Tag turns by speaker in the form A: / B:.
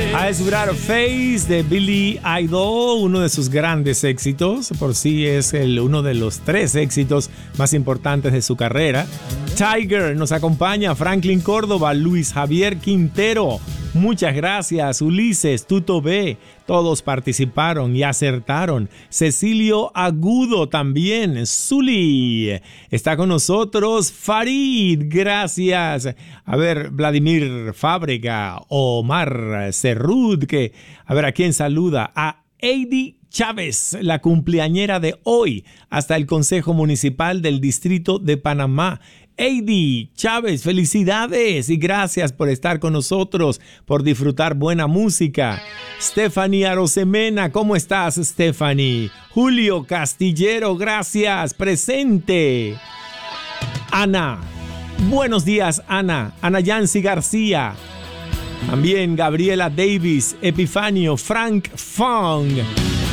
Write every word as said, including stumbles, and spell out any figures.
A: Eyes Without a Face de Billy Idol, uno de sus grandes éxitos. Por sí es el, uno de los tres éxitos más importantes de su carrera. Tiger nos acompaña, Franklin Córdoba, Luis Javier Quintero. Muchas gracias, Ulises, Tuto B, todos participaron y acertaron. Cecilio Agudo también, Zuli, está con nosotros. Farid, gracias. A ver, Vladimir Fábrega, Omar Cerrud, que, a ver, ¿a quién saluda? A Heidi Chávez, la cumpleañera de hoy, hasta el Consejo Municipal del Distrito de Panamá. Heidi Chávez, felicidades y gracias por estar con nosotros, por disfrutar buena música. Stephanie Arosemena, ¿cómo estás, Stephanie? Julio Castillero, gracias, presente. Ana, buenos días, Ana. Ana Yancy García. También Gabriela Davis, Epifanio, Frank Fong.